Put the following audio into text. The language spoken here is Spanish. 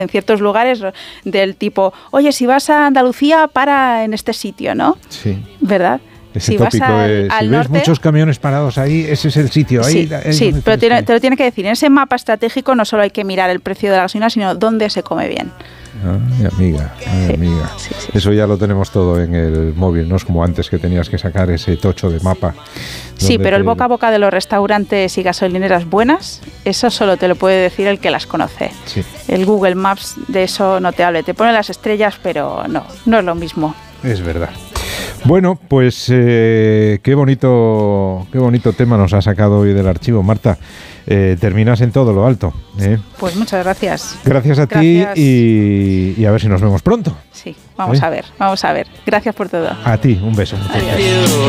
en ciertos lugares del tipo, oye, si vas a Andalucía, para en este sitio, ¿no? Sí. ¿Verdad? Ese tópico de, si ves muchos camiones parados ahí, ese es el sitio. Ahí, sí, pero te lo tiene que decir. En ese mapa estratégico no solo hay que mirar el precio de la gasolina, sino dónde se come bien. Ay, amiga. Sí. Eso ya lo tenemos todo en el móvil, no es como antes que tenías que sacar ese tocho de mapa. Sí, pero el boca a boca de los restaurantes y gasolineras buenas, eso solo te lo puede decir el que las conoce. Sí. El Google Maps de eso no te habla. Te pone las estrellas, pero no es lo mismo. Es verdad. Bueno, pues qué bonito tema nos ha sacado hoy del archivo, Marta. Terminas en todo lo alto. Pues muchas gracias. Gracias a ti y a ver si nos vemos pronto. Sí, vamos a ver. Gracias por todo. A ti, un beso. Adiós.